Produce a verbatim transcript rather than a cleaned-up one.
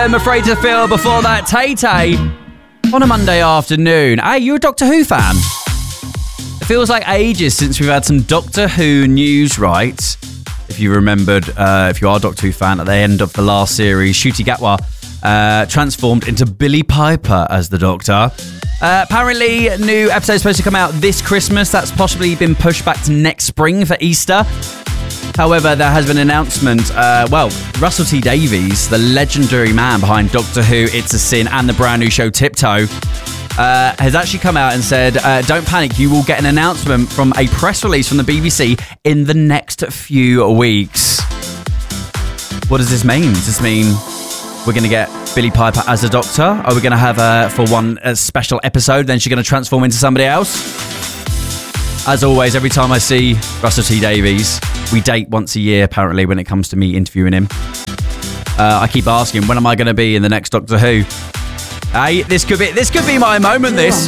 Adam, Afraid to Feel. Before that, Tay-Tay on a Monday afternoon. Hey, you a Doctor Who fan? It feels like ages since we've had some Doctor Who news, right? If you remembered, uh, if you are a Doctor Who fan, at the end of the last series, Ncuti Gatwa uh, transformed into Billie Piper as the Doctor. Uh, apparently, a new episode is supposed to come out this Christmas. That's possibly been pushed back to next spring for Easter. However, there has been an announcement. Uh, well, Russell T Davies, the legendary man behind Doctor Who, It's a Sin, and the brand new show Tiptoe, uh, has actually come out and said, uh, don't panic, you will get an announcement from a press release from the B B C in the next few weeks. What does this mean? Does this mean we're going to get Billie Piper as a Doctor? Are we going to have her for one a special episode, then she's going to transform into somebody else? As always, every time I see Russell T Davies, we date once a year, apparently, when it comes to me interviewing him. Uh, I keep asking, when am I going to be in the next Doctor Who? Hey, this could be this could be my moment, this.